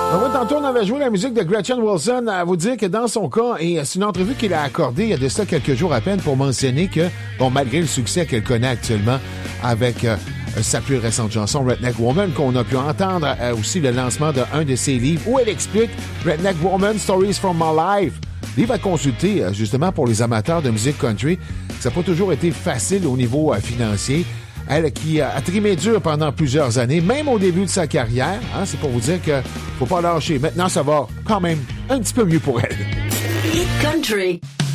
Moi, tantôt, on avait joué la musique de Gretchen Wilson. À vous dire que dans son cas, et c'est une entrevue qu'il a accordée il y a de ça quelques jours à peine pour mentionner que, bon, malgré le succès qu'elle connaît actuellement avec sa plus récente chanson, Redneck Woman, qu'on a pu entendre aussi le lancement d'un de ses livres où elle explique Redneck Woman, Stories from My Life. Livre à consulter, justement, pour les amateurs de musique country. Ça n'a pas toujours été facile au niveau financier. Elle qui a trimé dur pendant plusieurs années, même au début de sa carrière. Hein, c'est pour vous dire que faut pas lâcher. Maintenant, ça va quand même un petit peu mieux pour elle. Hit Country.